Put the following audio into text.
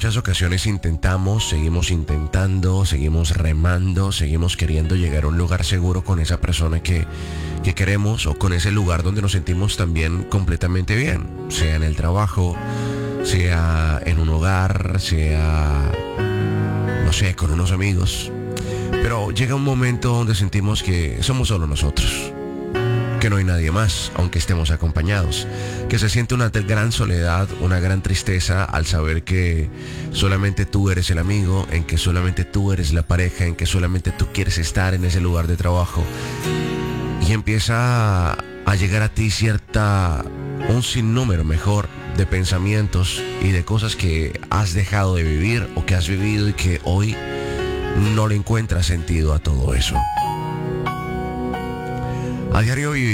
muchas ocasiones intentamos, seguimos intentando, seguimos remando, seguimos queriendo llegar a un lugar seguro con esa persona que queremos o con ese lugar donde nos sentimos también completamente bien, sea en el trabajo, sea en un hogar, sea, no sé, con unos amigos. Pero llega un momento donde sentimos que somos solo nosotros, que no hay nadie más, aunque estemos acompañados, que se siente una gran soledad, una gran tristeza al saber que solamente tú eres el amigo, en que solamente tú eres la pareja, en que solamente tú quieres estar en ese lugar de trabajo. Y empieza a llegar a ti un sinnúmero mejor de pensamientos y de cosas que has dejado de vivir o que has vivido y que hoy no le encuentras sentido a todo eso. A diario